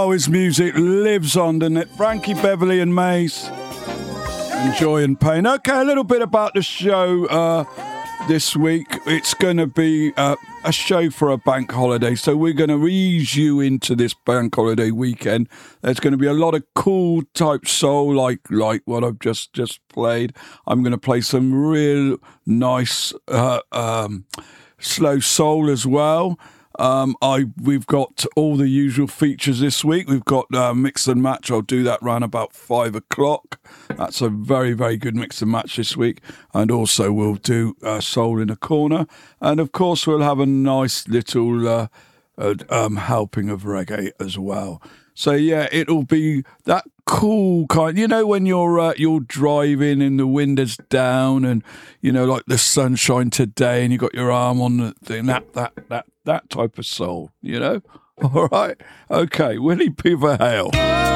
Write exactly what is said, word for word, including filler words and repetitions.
how his music lives on, doesn't it? Frankie Beverly and Maze. And Joy and Pain. Okay, a little bit about the show uh, this week. It's going to be uh, a show for a bank holiday, so we're going to ease you into this bank holiday weekend. There's going to be a lot of cool type soul, like like what I've just, just played. I'm going to play some real nice uh, um, slow soul as well. Um, I we've got all the usual features this week. We've got uh, mix and match. I'll do that round about five o'clock. That's a very, very good mix and match this week. And also we'll do uh, Soul in a Corner. And of course we'll have a nice little uh, uh, um, helping of reggae as well. So yeah, it'll be that cool kind. You know, when you're uh, you're driving and the windows down, and you know, like the sunshine today, and you got your arm on the thing. That that that that type of soul. You know. All right. Okay. Willie Beaver Hale.